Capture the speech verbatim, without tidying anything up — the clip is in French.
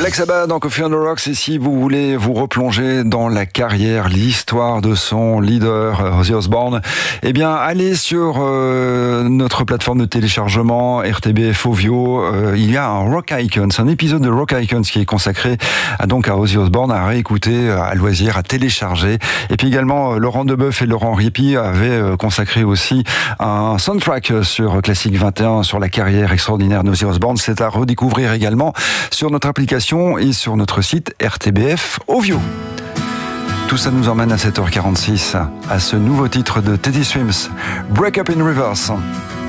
Black Sabbath dans Coffee on the Rocks, et si vous voulez vous replonger dans la carrière, l'histoire de son leader Ozzy Osbourne, eh bien allez sur euh, notre plateforme de téléchargement R T B F Ovio. Euh, il y a un Rock Icons, un épisode de Rock Icons qui est consacré à, donc à Ozzy Osbourne, à réécouter, à loisir, à télécharger. Et puis également Laurent Deboeuf et Laurent Rippy avaient consacré aussi un soundtrack sur Classique vingt et un sur la carrière extraordinaire d'Ozzy Osbourne. C'est à redécouvrir également sur notre application et sur notre site R T B F Ovio. Tout ça nous emmène à sept heures quarante-six à ce nouveau titre de Teddy Swims, Break Up in Reverse.